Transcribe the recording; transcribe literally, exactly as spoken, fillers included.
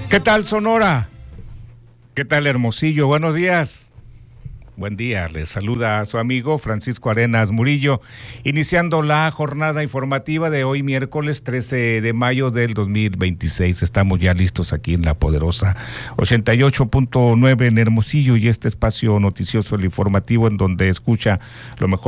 ¿Qué tal, Sonora? ¿Qué tal, Hermosillo? Buenos días. Buen día, les saluda a su amigo Francisco Arenas Murillo, iniciando la jornada informativa de hoy miércoles trece de mayo del dos mil veintiséis. Estamos ya listos aquí en la poderosa ochenta y ocho punto nueve en Hermosillo y este espacio noticioso, el informativo, en donde escucha lo mejor